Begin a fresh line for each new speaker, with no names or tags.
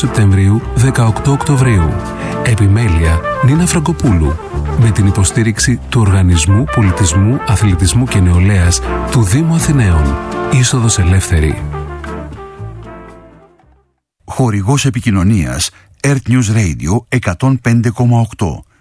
Σεπτεμβρίου 18 Οκτωβρίου. Επιμέλεια Νίνα Φραγκοπούλου. Με την υποστήριξη του Οργανισμού Πολιτισμού, Αθλητισμού και Νεολαίας του Δήμου Αθηναίων. Είσοδος ελεύθερη.
Χορηγός επικοινωνίας Earth News Radio 105,8.